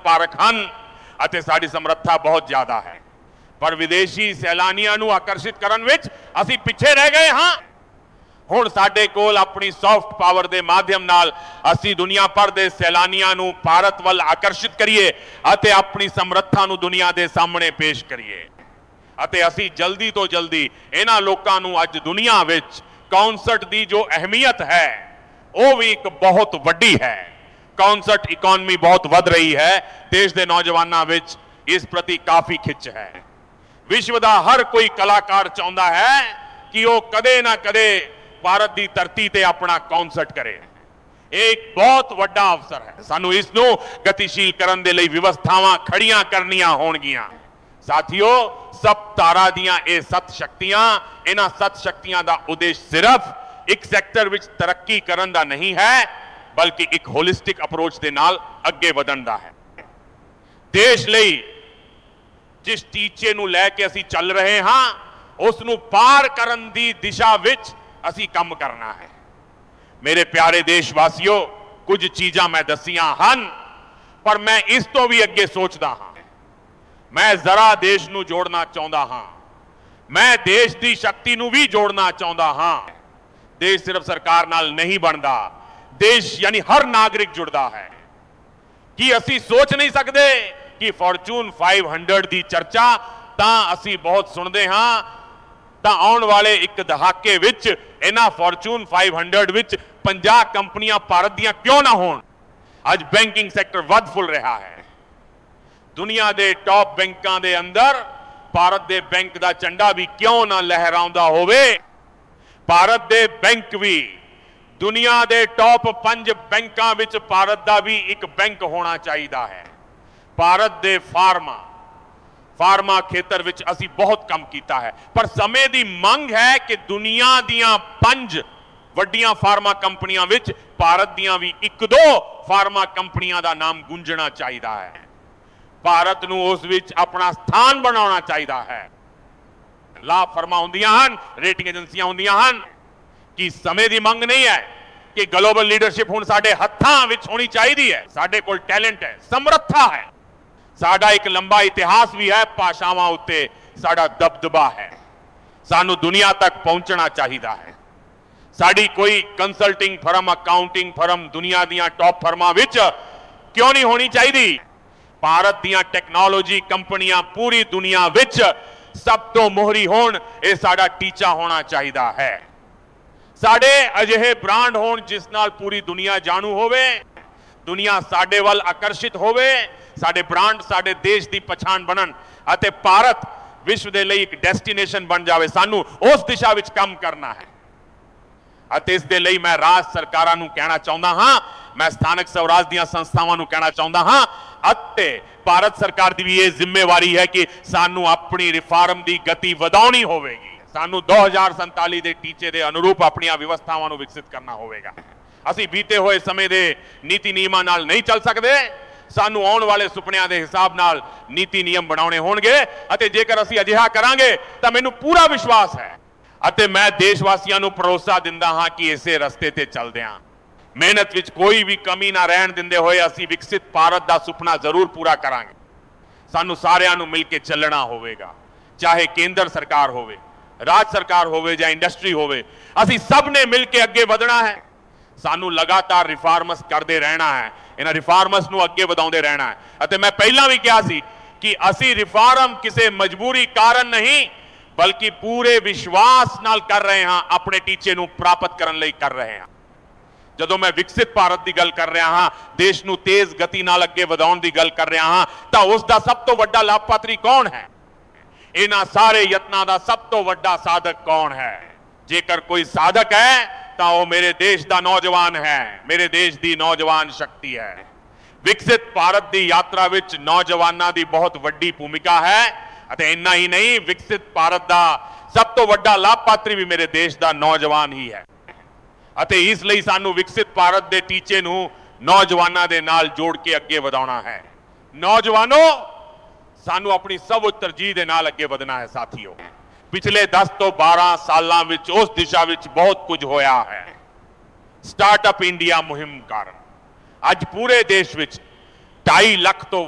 Park ਹਨ ਅਤੇ ਸਾਡੀ ਸਮਰੱਥਾ ਬਹੁਤ ਜ਼ਿਆਦਾ ਹੈ, ਪਰ ਵਿਦੇਸ਼ੀ ਸੈਲਾਨੀਆਂ ਨੂੰ ਆਕਰਸ਼ਿਤ ਕਰਨ ਵਿੱਚ ਅਸੀਂ ਪਿੱਛੇ ਰਹਿ ਗਏ ਹਾਂ। ਹੁਣ ਸਾਡੇ ਕੋਲ ਆਪਣੀ ਸੌਫਟ ਪਾਵਰ ਦੇ ਮਾਧਿਅਮ ਨਾਲ ਅਸੀਂ ਦੁਨੀਆ ਭਰ ਦੇ ਸੈਲਾਨੀਆਂ ਨੂੰ ਭਾਰਤ ਵੱਲ ਆਕਰਸ਼ਿਤ ਕਰੀਏ ਅਤੇ ਆਪਣੀ ਸਮਰੱਥਾ ਨੂੰ ਦੁਨੀਆ ਦੇ ਸਾਹਮਣੇ ਪੇਸ਼ ਕਰੀਏ ਅਤੇ ਅਸੀਂ ਜਲਦੀ ਤੋਂ ਜਲਦੀ ਇਹਨਾਂ ਲੋਕਾਂ ਨੂੰ ਅੱਜ ਦੁਨੀਆ ਵਿੱਚ ਕੌਂਸਰਟ ਦੀ ਜੋ ਅਹਿਮੀਅਤ ਹੈ ਉਹ ਵੀ ਇੱਕ ਬਹੁਤ ਵੱਡੀ ਹੈ। ਕੌਂਸਰਟ ਇਕਨੋਮੀ ਬਹੁਤ ਵੱਧ ਰਹੀ ਹੈ, ਦੇਸ਼ ਦੇ ਨੌਜਵਾਨਾਂ ਵਿੱਚ ਇਸ ਪ੍ਰਤੀ ਕਾਫੀ ਖਿੱਚ ਹੈ। ਵਿਸ਼ਵ ਦਾ ਹਰ ਕੋਈ ਕਲਾਕਾਰ ਚਾਹੁੰਦਾ ਹੈ ਕਿ ਉਹ ਕਦੇ ਨਾ ਕਦੇ ਭਾਰਤ ਦੀ ਧਰਤੀ ਤੇ ਆਪਣਾ ਕੌਂਸਰਟ ਕਰੇ। ਇਹ ਇੱਕ ਬਹੁਤ ਵੱਡਾ ਅਵਸਰ ਹੈ, ਸਾਨੂੰ ਇਸ ਨੂੰ ਗਤੀਸ਼ੀਲ ਕਰਨ ਦੇ ਲਈ ਵਿਵਸਥਾਵਾਂ ਖੜੀਆਂ ਕਰਨੀਆਂ ਹੋਣਗੀਆਂ। ਸਾਥੀਓ, ਸਭ ਤਾਰਾ ਦੀਆਂ ਇਹ 7 ਸ਼ਕਤੀਆਂ, ਇਹਨਾਂ 7 ਸ਼ਕਤੀਆਂ ਦਾ ਉਦੇਸ਼ ਸਿਰਫ ਇੱਕ ਸੈਕਟਰ ਵਿੱਚ ਤਰੱਕੀ ਕਰਨ ਦਾ ਨਹੀਂ ਹੈ, ਬਲਕਿ ਇੱਕ ਹੋਲਿਸਟਿਕ ਅਪਰੋਚ ਦੇ ਨਾਲ ਅੱਗੇ ਵਧਣ ਦਾ ਹੈ। ਦੇਸ਼ ਲਈ ਜਿਸ ਟੀਚੇ ਨੂੰ ਲੈ ਕੇ ਅਸੀਂ ਚੱਲ ਰਹੇ ਹਾਂ ਉਸ ਨੂੰ ਪਾਰ ਕਰਨ ਦੀ ਦਿਸ਼ਾ ਵਿੱਚ ਅਸੀਂ ਕੰਮ ਕਰਨਾ ਹੈ। ਮੇਰੇ ਪਿਆਰੇ ਦੇਸ਼ ਵਾਸੀਓ, ਕੁਝ ਚੀਜ਼ਾਂ ਮੈਂ ਦਸੀਆਂ ਹਨ, ਪਰ ਮੈਂ ਇਸ ਤੋਂ ਵੀ ਅੱਗੇ ਸੋਚਦਾ ਹਾਂ। ਮੈਂ ਜ਼ਰਾ ਦੇਸ਼ ਨੂੰ ਜੋੜਨਾ ਚਾਹੁੰਦਾ ਹਾਂ, ਮੈਂ ਦੇਸ਼ ਦੀ ਸ਼ਕਤੀ ਨੂੰ ਵੀ ਜੋੜਨਾ ਚਾਹੁੰਦਾ ਹਾਂ। ਦੇਸ਼ ਸਿਰਫ ਸਰਕਾਰ ਨਾਲ ਨਹੀਂ ਬਣਦਾ, ਦੇਸ਼ ਯਾਨੀ ਹਰ ਨਾਗਰਿਕ ਜੁੜਦਾ ਹੈ। ਕੀ ਅਸੀਂ ਸੋਚ ਨਹੀਂ ਸਕਦੇ ਕਿ ਫੋਰਚੂਨ 500 ਦੀ ਚਰਚਾ ਤਾਂ ਅਸੀਂ ਬਹੁਤ ਸੁਣਦੇ ਹਾਂ, ਤਾਂ ਆਉਣ ਵਾਲੇ ਇੱਕ ਦਹਾਕੇ ਵਿੱਚ ਇਹਨਾਂ ਫੋਰਚੂਨ 500 ਵਿੱਚ 50 ਕੰਪਨੀਆਂ ਭਾਰਤ ਦੀਆਂ ਕਿਉਂ ਨਾ ਹੋਣ। ਅੱਜ ਬੈਂਕਿੰਗ ਸੈਕਟਰ ਵੱਧ ਫੁੱਲ ਰਿਹਾ ਹੈ। ਦੁਨੀਆ ਦੇ ਟੌਪ ਬੈਂਕਾਂ ਦੇ ਅੰਦਰ ਭਾਰਤ ਦੇ ਬੈਂਕ ਦਾ ਝੰਡਾ ਵੀ ਕਿਉਂ ਨਾ ਲਹਿਰਾਉਂਦਾ ਹੋਵੇ। ਭਾਰਤ ਦੇ ਬੈਂਕ ਵੀ ਦੁਨੀਆ ਦੇ ਟੌਪ 5 ਬੈਂਕਾਂ ਵਿੱਚ ਭਾਰਤ ਦਾ ਵੀ ਇੱਕ ਬੈਂਕ ਹੋਣਾ ਚਾਹੀਦਾ ਹੈ। ਭਾਰਤ ਦੇ ਫਾਰਮਾ ਖੇਤਰ ਵਿੱਚ ਅਸੀਂ ਬਹੁਤ ਕੰਮ ਕੀਤਾ ਹੈ, ਪਰ ਸਮੇਂ ਦੀ ਮੰਗ ਹੈ ਕਿ ਦੁਨੀਆ ਦੀਆਂ 5 ਵੱਡੀਆਂ ਫਾਰਮਾ ਕੰਪਨੀਆਂ ਵਿੱਚ ਭਾਰਤ ਦੀਆਂ ਵੀ 1-2 ਫਾਰਮਾ ਕੰਪਨੀਆਂ ਦਾ ਨਾਮ ਗੂੰਜਣਾ ਚਾਹੀਦਾ ਹੈ। ਭਾਰਤ ਨੂੰ ਉਸ ਵਿੱਚ ਆਪਣਾ ਸਥਾਨ ਬਣਾਉਣਾ ਚਾਹੀਦਾ ਹੈ। ਲਾਭ ਫਰਮਾ ਹੁੰਦੀਆਂ ਹਨ, ਰੇਟਿੰਗ ਏਜੰਸੀਆਂ ਹੁੰਦੀਆਂ ਹਨ। ਕਿ ਸਮੇਂ ਦੀ ਮੰਗ ਨਹੀਂ ਹੈ ਕਿ ਗਲੋਬਲ ਲੀਡਰਸ਼ਿਪ ਹੁਣ ਸਾਡੇ ਹੱਥਾਂ ਵਿੱਚ ਹੋਣੀ ਚਾਹੀਦੀ ਹੈ। ਸਾਡੇ ਕੋਲ ਟੈਲੈਂਟ ਹੈ, ਸਮਰੱਥਾ ਹੈ, ਸਾਡਾ ਇੱਕ ਲੰਬਾ ਇਤਿਹਾਸ ਵੀ ਹੈ, ਭਾਸ਼ਾਵਾਂ ਉੱਤੇ ਸਾਡਾ ਦਬਦਬਾ ਹੈ। ਸਾਨੂੰ ਦੁਨੀਆ ਤੱਕ ਪਹੁੰਚਣਾ ਚਾਹੀਦਾ ਹੈ। ਸਾਡੀ ਕੋਈ ਕੰਸਲਟਿੰਗ ਫਰਮ, ਅਕਾਊਂਟਿੰਗ ਫਰਮ ਦੁਨੀਆ ਦੀਆਂ ਟੌਪ ਫਰਮਾਂ ਵਿੱਚ ਕਿਉਂ ਨਹੀਂ ਹੋਣੀ ਚਾਹੀਦੀ। ਭਾਰਤ ਦੀਆਂ ਟੈਕਨੋਲੋਜੀ ਕੰਪਨੀਆਂ ਪੂਰੀ ਦੁਨੀਆ ਵਿੱਚ ਸਭ ਤੋਂ ਮੋਹਰੀ ਹੋਣ, ਇਹ ਸਾਡਾ ਟੀਚਾ ਹੋਣਾ ਚਾਹੀਦਾ ਹੈ। ਸਾਡੇ ਅਜਿਹੇ ਬ੍ਰਾਂਡ ਹੋਣ ਜਿਸ ਨਾਲ ਪੂਰੀ ਦੁਨੀਆ ਜਾਣੂ ਹੋਵੇ, ਦੁਨੀਆ ਸਾਡੇ ਵੱਲ ਆਕਰਸ਼ਿਤ ਹੋਵੇ, ਸਾਡੇ ਬ੍ਰਾਂਡ ਸਾਡੇ ਦੇਸ਼ ਦੀ ਪਛਾਣ ਬਣਨ ਅਤੇ ਭਾਰਤ ਵਿਸ਼ਵ ਦੇ ਲਈ ਇੱਕ ਡੈਸਟੀਨੇਸ਼ਨ ਬਣ ਜਾਵੇ। ਸਾਨੂੰ ਉਸ ਦਿਸ਼ਾ ਵਿੱਚ ਕੰਮ ਕਰਨਾ ਹੈ ਅਤੇ ਇਸ ਦੇ ਲਈ ਮੈਂ ਰਾਜ ਸਰਕਾਰਾਂ ਨੂੰ ਕਹਿਣਾ ਚਾਹੁੰਦਾ ਹਾਂ, ਮੈਂ ਸਥਾਨਕ ਸਵਰਾਜ ਦੀਆਂ ਸੰਸਥਾਵਾਂ ਨੂੰ ਕਹਿਣਾ ਚਾਹੁੰਦਾ ਹਾਂ ਅਤੇ ਭਾਰਤ ਸਰਕਾਰ ਦੀ ਵੀ ਇਹ ਜ਼ਿੰਮੇਵਾਰੀ ਹੈ ਕਿ ਸਾਨੂੰ ਆਪਣੀ ਰਿਫਾਰਮ ਦੀ ਗਤੀ ਵਧਾਉਣੀ ਹੋਵੇਗੀ। ਸਾਨੂੰ 2047 ਦੇ ਟੀਚੇ ਦੇ ਅਨੁਰੂਪ ਆਪਣੀਆਂ ਵਿਵਸਥਾਵਾਂ ਨੂੰ ਵਿਕਸਿਤ ਕਰਨਾ ਹੋਵੇਗਾ। ਅਸੀਂ ਬੀਤੇ ਹੋਏ ਸਮੇਂ ਦੇ ਨੀਤੀ ਨਿਯਮਾਂ ਨਾਲ ਨਹੀਂ ਚੱਲ ਸਕਦੇ, ਸਾਨੂੰ ਆਉਣ ਵਾਲੇ ਸੁਪਨਿਆਂ ਦੇ ਹਿਸਾਬ ਨਾਲ ਨੀਤੀ ਨਿਯਮ ਬਣਾਉਣੇ ਹੋਣਗੇ ਅਤੇ ਜੇਕਰ ਅਸੀਂ ਅਜਿਹਾ ਕਰਾਂਗੇ ਤਾਂ ਮੈਨੂੰ ਪੂਰਾ ਵਿਸ਼ਵਾਸ ਹੈ ਅਤੇ ਮੈਂ ਦੇਸ਼ ਵਾਸੀਆਂ ਨੂੰ ਭਰੋਸਾ ਦਿੰਦਾ ਹਾਂ ਕਿ ਇਸੇ ਰਸਤੇ ਤੇ ਚੱਲਦੇ ਹਾਂ। ਮਿਹਨਤ ਵਿੱਚ ਕੋਈ ਵੀ ਕਮੀ ਨਾ ਰਹਿਣ ਦਿੰਦੇ ਹੋਏ ਅਸੀਂ ਵਿਕਸਿਤ ਭਾਰਤ ਦਾ ਸੁਪਨਾ ਜ਼ਰੂਰ ਪੂਰਾ ਕਰਾਂਗੇ। ਸਾਨੂੰ ਸਾਰਿਆਂ ਨੂੰ ਮਿਲ ਕੇ ਚੱਲਣਾ ਹੋਵੇਗਾ, ਚਾਹੇ ਕੇਂਦਰ ਸਰਕਾਰ ਹੋਵੇ, ਰਾਜ ਸਰਕਾਰ ਹੋਵੇ ਜਾਂ ਇੰਡਸਟਰੀ ਹੋਵੇ, ਅਸੀਂ ਸਭ ਨੇ ਮਿਲ ਕੇ ਅੱਗੇ ਵਧਣਾ ਹੈ। ਸਾਨੂੰ ਲਗਾਤਾਰ ਰਿਫਾਰਮਸ ਕਰਦੇ ਰਹਿਣਾ ਹੈ, ਇਹਨਾਂ ਰਿਫਾਰਮਸ ਨੂੰ ਅੱਗੇ ਵਧਾਉਂਦੇ ਰਹਿਣਾ ਹੈ ਅਤੇ ਮੈਂ ਪਹਿਲਾਂ ਵੀ ਕਿਹਾ ਸੀ ਕਿ ਅਸੀਂ ਰਿਫਾਰਮ ਕਿਸੇ ਮਜਬੂਰੀ ਕਾਰਨ ਨਹੀਂ ਬਲਕਿ ਪੂਰੇ ਵਿਸ਼ਵਾਸ ਨਾਲ ਕਰ ਰਹੇ ਹਾਂ, ਆਪਣੇ ਟੀਚੇ ਨੂੰ ਪ੍ਰਾਪਤ ਕਰਨ ਲਈ ਕਰ ਰਹੇ ਹਾਂ। ਜਦੋਂ ਮੈਂ ਵਿਕਸਿਤ ਭਾਰਤ ਦੀ ਗੱਲ ਕਰ ਰਿਹਾ ਹਾਂ, ਦੇਸ਼ ਨੂੰ ਤੇਜ਼ ਗਤੀ ਨਾਲ ਅੱਗੇ ਵਧਾਉਣ ਦੀ ਗੱਲ ਕਰ ਰਿਹਾ ਹਾਂ, ਤਾਂ ਉਸ ਦਾ ਸਭ ਤੋਂ ਵੱਡਾ ਲਾਭਪਾਤਰੀ ਕੌਣ ਹੈ? ਇਹਨਾਂ ਸਾਰੇ ਯਤਨਾਂ ਦਾ ਸਭ ਤੋਂ ਵੱਡਾ ਸਾਧਕ ਕੌਣ ਹੈ? ਜੇਕਰ ਕੋਈ ਸਾਧਕ ਹੈ ਤਾਂ ਉਹ ਮੇਰੇ ਦੇਸ਼ ਦਾ ਨੌਜਵਾਨ ਹੈ, ਮੇਰੇ ਦੇਸ਼ ਦੀ ਨੌਜਵਾਨ ਸ਼ਕਤੀ ਹੈ। ਵਿਕਸਿਤ ਭਾਰਤ ਦੀ ਯਾਤਰਾ ਵਿੱਚ ਨੌਜਵਾਨਾਂ ਦੀ ਬਹੁਤ ਵੱਡੀ ਭੂਮਿਕਾ ਹੈ ਅਤੇ ਇੰਨਾ ਹੀ ਨਹੀਂ, ਵਿਕਸਿਤ ਭਾਰਤ ਦਾ ਸਭ ਤੋਂ ਵੱਡਾ ਲਾਭਪਾਤਰੀ ਵੀ ਮੇਰੇ ਦੇਸ਼ ਦਾ ਨੌਜਵਾਨ ਹੀ ਹੈ ਅਤੇ ਇਸ ਲਈ ਸਾਨੂੰ ਵਿਕਸਿਤ ਭਾਰਤ ਦੇ ਟੀਚੇ ਨੂੰ ਨੌਜਵਾਨਾਂ ਦੇ ਨਾਲ ਜੋੜ ਕੇ ਅੱਗੇ ਵਧਾਉਣਾ ਹੈ। ਨੌਜਵਾਨੋ, ਸਾਨੂੰ ਆਪਣੀ ਸਭ ਤਰਜੀਹ ਦੇ ਨਾਲ ਅੱਗੇ ਵਧਣਾ ਹੈ। ਸਾਥੀਓ, ਪਿਛਲੇ 10 ਤੋਂ 12 ਸਾਲਾਂ ਵਿੱਚ ਉਸ ਦਿਸ਼ਾ ਵਿੱਚ ਬਹੁਤ ਕੁਝ ਹੋਇਆ ਹੈ। ਸਟਾਰਟਅਪ ਇੰਡੀਆ ਮੁਹਿੰਮ ਕਾਰਨ ਅੱਜ ਪੂਰੇ ਦੇਸ਼ ਵਿੱਚ 2.5 ਲੱਖ ਤੋਂ